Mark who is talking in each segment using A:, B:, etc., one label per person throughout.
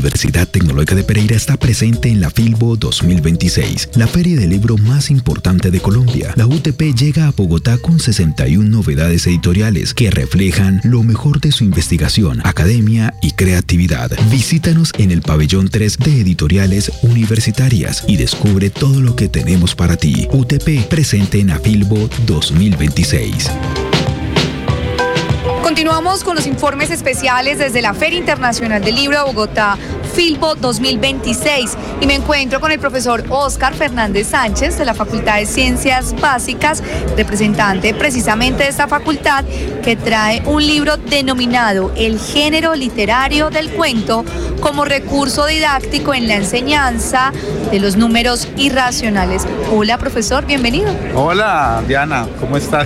A: Universidad Tecnológica de Pereira está presente en la Filbo 2026, la feria del libro más importante de Colombia. La UTP llega a Bogotá con 61 novedades editoriales que reflejan lo mejor de su investigación, academia y creatividad. Visítanos en el pabellón 3 de editoriales universitarias y descubre todo lo que tenemos para ti. UTP presente en la Filbo 2026.
B: Continuamos con los informes especiales desde la Feria Internacional del Libro de Bogotá, Filbo 2026, y me encuentro con el profesor Óscar Fernández Sánchez de la Facultad de Ciencias Básicas, representante precisamente de esta facultad, que trae un libro denominado El género literario del cuento como recurso didáctico en la enseñanza de los números irracionales. Hola, profesor, bienvenido.
C: Hola, Diana, ¿cómo estás?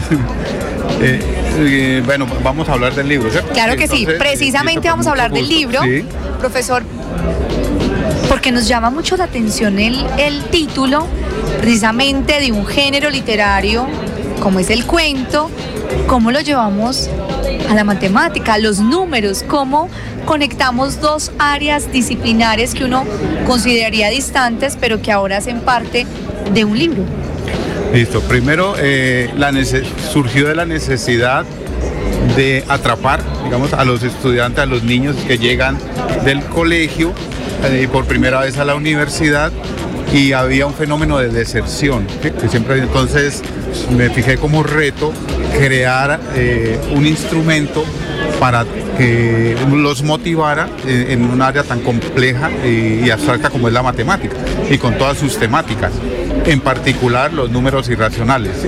C: Bueno, vamos a hablar del libro, ¿cierto?
B: Claro que sí, precisamente vamos a hablar del libro. Sí. Profesor, porque nos llama mucho la atención el título, precisamente de un género literario, como es el cuento, cómo lo llevamos a la matemática, a los números, cómo conectamos dos áreas disciplinares que uno consideraría distantes, pero que ahora hacen parte de un libro.
C: Listo, primero surgió de la necesidad de atrapar, digamos, a los estudiantes, a los niños que llegan del colegio por primera vez a la universidad, y había un fenómeno de deserción, ¿sí? Que siempre, entonces me fijé como reto crear un instrumento para que los motivara en un área tan compleja y abstracta como es la matemática, y con todas sus temáticas, en particular los números irracionales, ¿sí?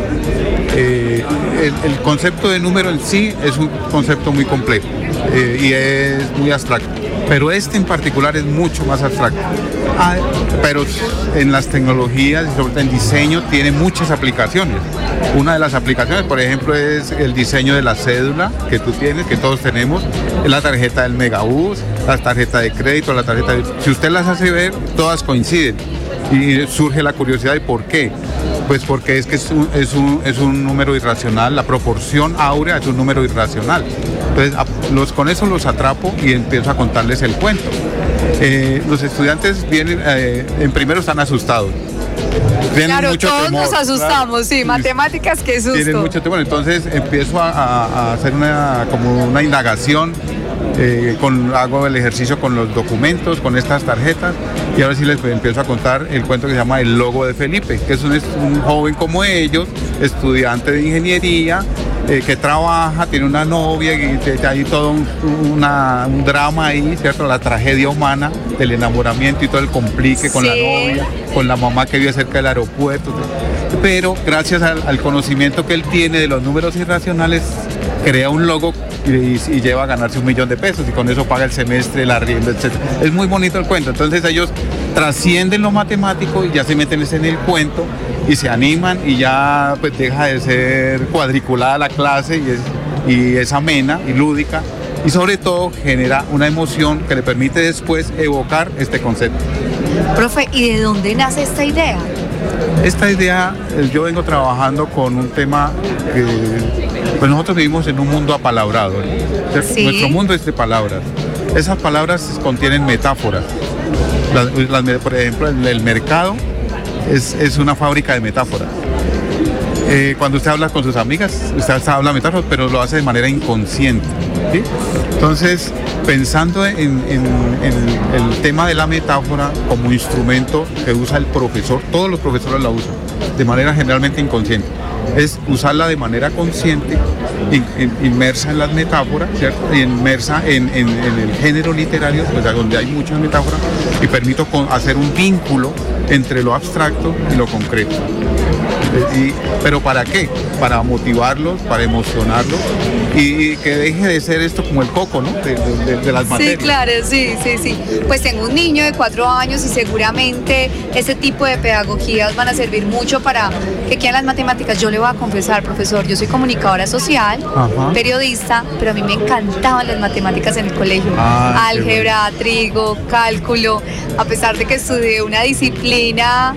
C: El concepto de número en sí es un concepto muy complejo y es muy abstracto, pero este en particular es mucho más abstracto. Pero en las tecnologías y sobre todo en diseño tiene muchas aplicaciones. Una de las aplicaciones, por ejemplo, es el diseño de la cédula que tú tienes, que todos tenemos, la tarjeta del Megabús, la tarjeta de crédito, la tarjeta de... Si usted las hace ver, todas coinciden. Y surge la curiosidad de por qué. Pues porque es que es un número irracional, la proporción áurea es un número irracional. Entonces con eso los atrapo y empiezo a contarles el cuento. Los estudiantes vienen, en primero están asustados.
B: Claro, todos temor, nos asustamos, claro. Sí, matemáticas, qué susto.
C: Tienen mucho temor, entonces empiezo a hacer una indagación. Hago el ejercicio con los documentos, con estas tarjetas, y ahora sí les empiezo a contar el cuento que se llama El logo de Felipe, que es un joven como ellos, estudiante de ingeniería, que trabaja, tiene una novia, y hay todo un drama ahí, ¿cierto? La tragedia humana del enamoramiento y todo el complique con la novia, con la mamá que vive cerca del aeropuerto. Pero gracias al conocimiento que él tiene de los números irracionales, crea un logo y lleva a ganarse $1 millón, y con eso paga el semestre, el arriendo, etc. Es muy bonito el cuento. Entonces ellos trascienden lo matemático y ya se meten en el cuento y se animan, y ya pues deja de ser cuadriculada la clase y es amena y lúdica, y sobre todo genera una emoción que le permite después evocar este concepto.
B: Profe, ¿y de dónde nace esta idea?
C: Esta idea, yo vengo trabajando con un tema que pues nosotros vivimos en un mundo apalabrado, ¿no? ¿Sí? Nuestro mundo es de palabras. Esas palabras contienen metáforas. Por ejemplo, el mercado es una fábrica de metáforas. Cuando usted habla con sus amigas, usted habla metáforas, pero lo hace de manera inconsciente, ¿sí? Entonces, pensando en el tema de la metáfora como instrumento que usa el profesor, todos los profesores la usan de manera generalmente inconsciente. Es usarla de manera consciente, inmersa en las metáforas, ¿cierto? Y inmersa en el género literario, pues, donde hay muchas metáforas, y permito hacer un vínculo entre lo abstracto y lo concreto. ¿Pero para qué? Para motivarlos, para emocionarlos, y que deje de ser esto como el coco, ¿no? De las materias.
B: Sí, claro, sí. Pues tengo un niño de 4 años y seguramente ese tipo de pedagogías van a servir mucho para que quieran las matemáticas. Yo le voy a confesar, profesor, yo soy comunicadora social, periodista, pero a mí me encantaban las matemáticas en el colegio. Álgebra, trigo, cálculo, a pesar de que estudié una disciplina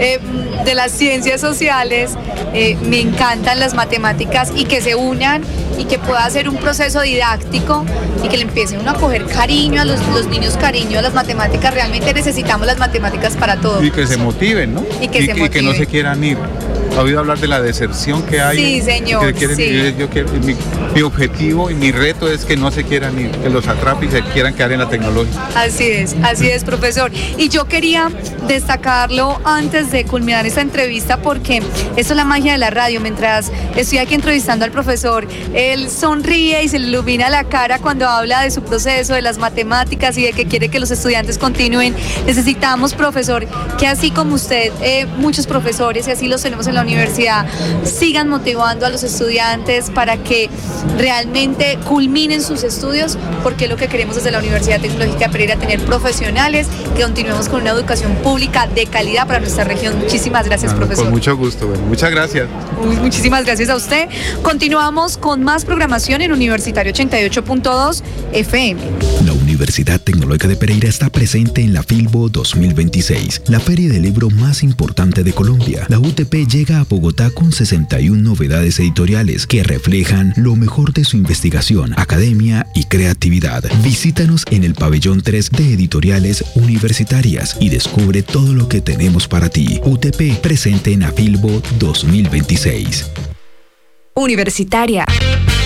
B: de las ciencias sociales, me encantan las matemáticas, y que se unan y que pueda ser un proceso didáctico y que le empiece uno a coger cariño a los niños, cariño a las matemáticas. Realmente necesitamos las matemáticas para todo.
C: Y que se motiven, ¿no?
B: Y que
C: que no se quieran ir. ¿Ha oído hablar de la deserción que hay?
B: Sí, señor.
C: Sí. Mi objetivo y mi reto es que no se quieran ir, que los atrape y se quieran quedar en la tecnología.
B: Así es, profesor. Y yo quería destacarlo antes de culminar esta entrevista porque esto es la magia de la radio. Mientras estoy aquí entrevistando al profesor, él sonríe y se le ilumina la cara cuando habla de su proceso, de las matemáticas y de que quiere que los estudiantes continúen. Necesitamos, profesor, que así como usted, muchos profesores, y así los tenemos en la universidad, sigan motivando a los estudiantes para que realmente culminen sus estudios, porque lo que queremos desde la Universidad Tecnológica de Pereira tener profesionales, que continuemos con una educación pública de calidad para nuestra región. Muchísimas gracias, profesor.
C: Con mucho gusto, bueno, muchas gracias.
B: Muchísimas gracias a usted. Continuamos con más programación en Universitario 88.2 FM.
A: La Universidad Tecnológica de Pereira está presente en la Filbo 2026, la feria del libro más importante de Colombia. La UTP llega a Bogotá con 61 novedades editoriales que reflejan lo mejor de su investigación, academia y creatividad. Visítanos en el pabellón 3 de editoriales universitarias y descubre todo lo que tenemos para ti. UTP presente en la Filbo 2026.
D: Universitaria.